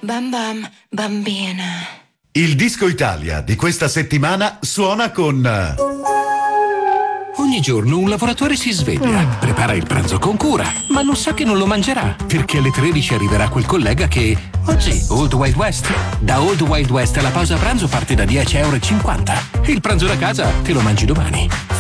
Bam bam, bambina. Il Disco Italia di questa settimana suona con... Ogni giorno un lavoratore si sveglia, prepara il pranzo con cura, ma non sa che non lo mangerà, perché alle 13 arriverà quel collega che... Oggi, Old Wild West. Da Old Wild West la pausa pranzo parte da 10,50 €. Il pranzo da casa te lo mangi domani.